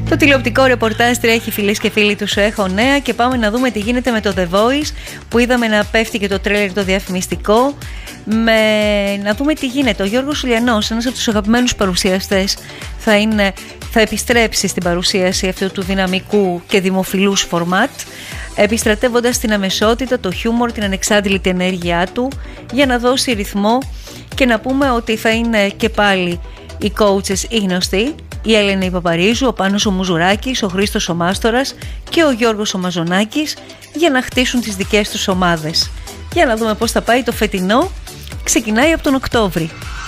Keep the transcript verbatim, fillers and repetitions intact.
Το τηλεοπτικό ρεπορτάζ τρέχει, φίλες και φίλοι του Έχω Νέα, και πάμε να δούμε τι γίνεται με το The Voice, που είδαμε να πέφτει και το τρέλερ το διαφημιστικό. Με... Να δούμε τι γίνεται. Ο Γιώργος Ουλιανός, ένας από τους αγαπημένους παρουσιαστές, θα, είναι... θα επιστρέψει στην παρουσίαση αυτού του δυναμικού και δημοφιλούς φορμάτ, επιστρατεύοντας την αμεσότητα, το χιούμορ, την ανεξάντλητη ενέργειά του, για να δώσει ρυθμό. Και να πούμε ότι θα είναι και πάλι οι coaches οι γνωστοί, η Έλενα η Παπαρίζου, ο Πάνος ο Μουζουράκης, ο Χρήστος ο Μάστορας και ο Γιώργος ο Μαζονάκης, για να χτίσουν τις δικές τους ομάδες. Για να δούμε πώς θα πάει το φετινό. Ξεκινάει από τον Οκτώβρη.